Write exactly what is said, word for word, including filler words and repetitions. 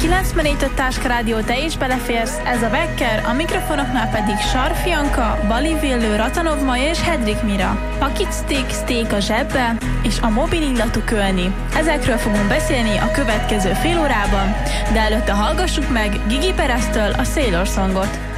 kilencvennégy Táska Rádió, te is beleférsz, ez a Becker, a mikrofonoknál pedig Sarfi Anka, Bali Villő, Ratanov Maja és Hedrik Mira. Pakit Steak, steak a zsebbe, és a mobil illatú kölni. Ezekről fogunk beszélni a következő fél órában, de előtte hallgassuk meg Gigi Pereztől a Sailor Songot.